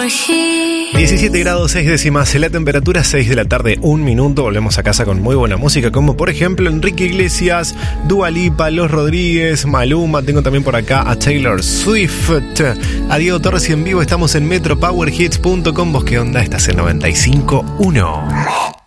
17 grados 6 décimas, la temperatura 6 de la tarde, 1 minuto. Volvemos a casa con muy buena música, como por ejemplo Enrique Iglesias, Dua Lipa, Los Rodríguez, Maluma. Tengo también por acá a Taylor Swift, a Diego Torres y en vivo estamos en metropowerhits.com. ¿Vos qué onda? Estás en 95.1.